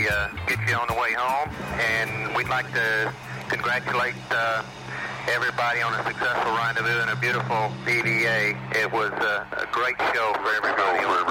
get you on the way home. And we'd like to congratulate everybody on a successful rendezvous and a beautiful PDA. It was a great show for everybody.